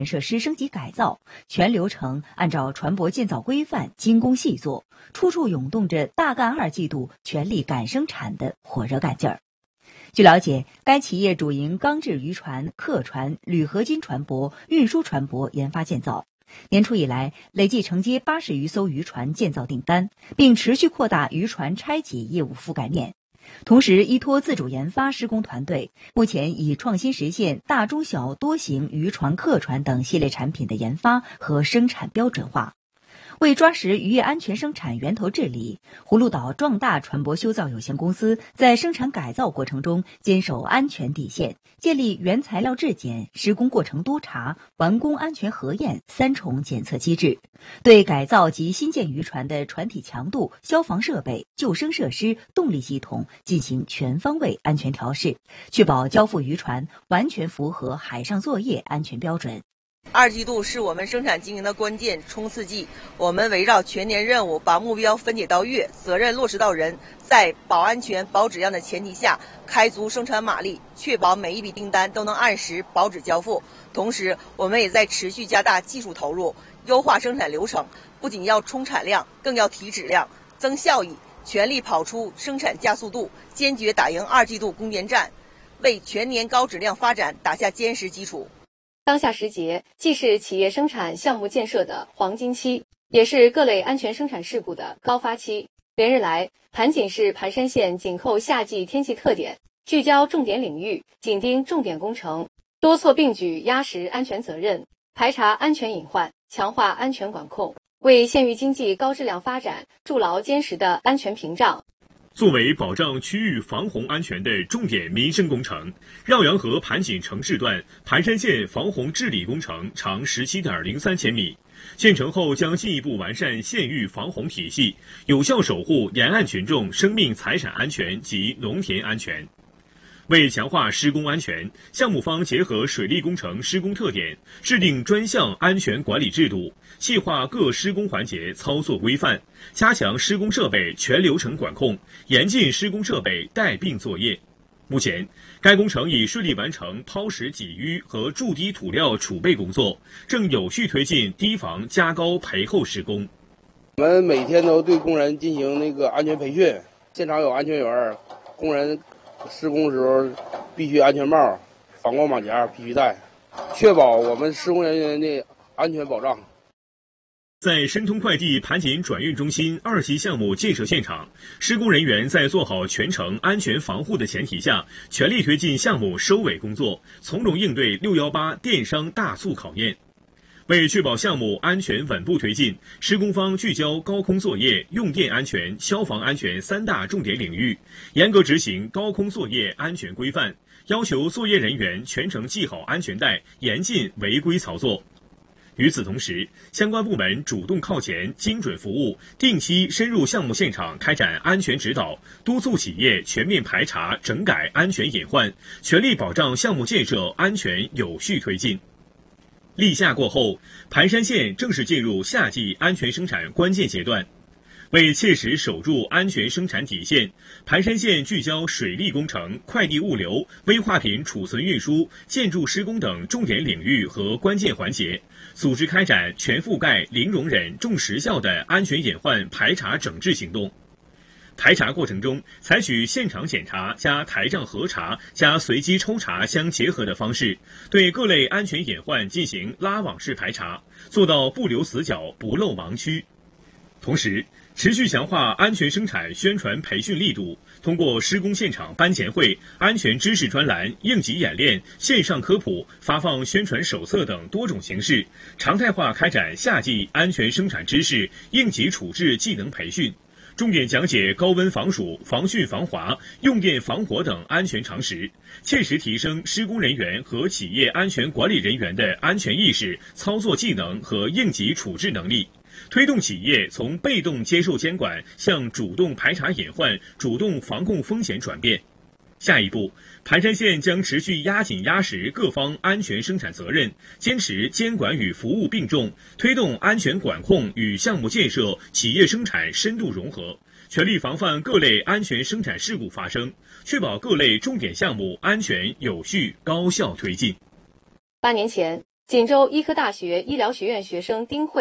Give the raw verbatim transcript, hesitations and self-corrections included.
设施升级改造，全流程按照船舶建造规范精工细作，处处涌动着大干二季度全力赶生产的火热干劲儿。据了解，该企业主营钢制渔船、客船、铝合金船舶、运输船舶研发建造。年初以来，累计承接八十余艘渔船建造订单，并持续扩大渔船拆解业务覆盖面。同时，依托自主研发施工团队，目前已创新实现大中小多型渔船、客船等系列产品的研发和生产标准化。为抓实渔业安全生产源头治理，葫芦岛壮大船舶修造有限公司在生产改造过程中坚守安全底线，建立原材料质检、施工过程督查、完工安全核验三重检测机制，对改造及新建渔船的船体强度、消防设备、救生设施、动力系统进行全方位安全调试，确保交付渔船完全符合海上作业安全标准。 二季度是我们生产经营的关键冲刺季，我们围绕全年任务，把目标分解到月，责任落实到人，在保安全、保质量的前提下，开足生产马力，确保每一笔订单都能按时保质交付。同时，我们也在持续加大技术投入，优化生产流程，不仅要冲产量，更要提质量、增效益，全力跑出生产加速度，坚决打赢二季度攻坚战，为全年高质量发展打下坚实基础。 当下时节既是企业生产项目建设的黄金期，也是各类安全生产事故的高发期。连日来，盘锦市盘山县紧扣夏季天气特点，聚焦重点领域，紧盯重点工程，多措并举压实安全责任，排查安全隐患，强化安全管控，为县域经济高质量发展筑牢坚实的安全屏障。 作为保障区域防洪安全的重点民生工程，绕阳河盘锦城市段盘山县防洪治理工程长 十七点零三千米，建成后将进一步完善县域防洪体系，有效守护沿岸群众生命财产安全及农田安全。为强化施工安全，项目方结合水利工程施工特点，制定专项安全管理制度，细化各施工环节操作规范，加强施工设备全流程管控，严禁施工设备带病作业。目前，该工程已顺利完成抛石挤淤和筑堤土料储备工作，正有序推进堤防加高培厚施工。 我们每天都对工人进行那个安全培训，现场有安全员，工人施工的时候必须安全帽、反光马甲必须戴，确保我们施工人员的安全保障。 在申通快递盘锦转运中心二期项目建设现场，施工人员在做好全程安全防护的前提下，全力推进项目收尾工作，从容应对六一八电商大促考验。为确保项目安全稳步推进，施工方聚焦高空作业、用电安全、消防安全三大重点领域，严格执行高空作业安全规范，要求作业人员全程系好安全带，严禁违规操作。与此同时，相关部门主动靠前、精准服务，定期深入项目现场开展安全指导，督促企业全面排查整改安全隐患，全力保障项目建设安全有序推进。立夏过后，盘山县正式进入夏季安全生产关键阶段。为切实守住安全生产底线，盘山县聚焦水利工程、快递物流、危化品储存运输、建筑施工等重点领域和关键环节，组织开展全覆盖、零容忍、重实效的安全隐患排查整治行动。排查过程中，采取现场检查加台账核查加随机抽查相结合的方式，对各类安全隐患进行拉网式排查，做到不留死角、不漏盲区。同时，持续强化安全生产宣传培训力度，通过施工现场班前会、安全知识专栏、应急演练、线上科普、发放宣传手册等多种形式，常态化开展夏季安全生产知识应急处置技能培训，重点讲解高温防暑、防汛防滑、用电防火等安全常识，切实提升施工人员和企业安全管理人员的安全意识、操作技能和应急处置能力，推动企业从被动接受监管向主动排查隐患、主动防控风险转变。下一步，盘山县将持续压紧压实各方安全生产责任，坚持监管与服务并重，推动安全管控与项目建设、企业生产深度融合，全力防范各类安全生产事故发生，确保各类重点项目安全有序、高效推进。 八年前， 锦州医科大学医疗学院学生丁慧